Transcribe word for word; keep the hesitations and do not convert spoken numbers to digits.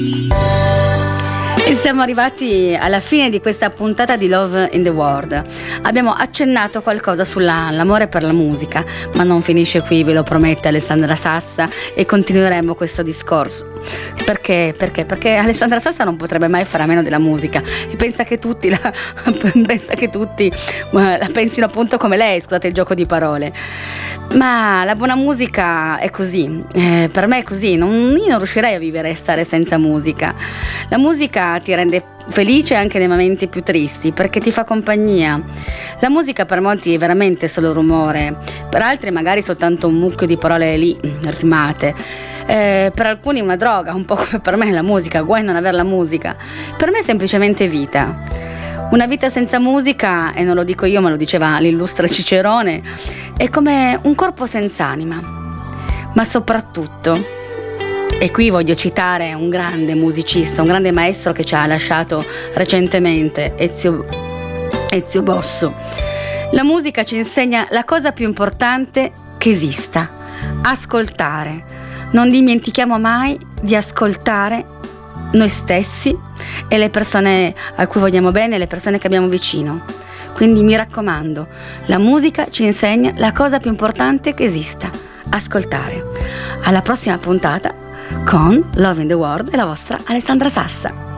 E siamo arrivati alla fine di questa puntata di Love in the World. Abbiamo accennato qualcosa sull'amore per la musica, ma non finisce qui, ve lo promette Alessandra Sassa, e continueremo questo discorso. Perché? Perché? Perché Alessandra Sassa non potrebbe mai fare a meno della musica e pensa che tutti la, pensa che tutti la pensino appunto come lei, scusate il gioco di parole. Ma la buona musica è così, eh, per me è così, non, io non riuscirei a vivere e stare senza musica. La musica ti rende felice anche nei momenti più tristi, perché ti fa compagnia. La musica per molti è veramente solo rumore, per altri magari soltanto un mucchio di parole lì, ritmate. Eh, per alcuni una droga, un po' come per me la musica, guai non aver la musica. Per me è semplicemente vita. Una vita senza musica, e non lo dico io ma lo diceva l'illustre Cicerone, è come un corpo senza anima. Ma soprattutto, e qui voglio citare un grande musicista, un grande maestro che ci ha lasciato recentemente, Ezio, Ezio Bosso, la musica ci insegna la cosa più importante che esista: ascoltare. Non dimentichiamo mai di ascoltare noi stessi e le persone a cui vogliamo bene, le persone che abbiamo vicino. Quindi mi raccomando, la musica ci insegna la cosa più importante che esista: ascoltare. Alla prossima puntata con Love in the World e la vostra Alessandra Sassa.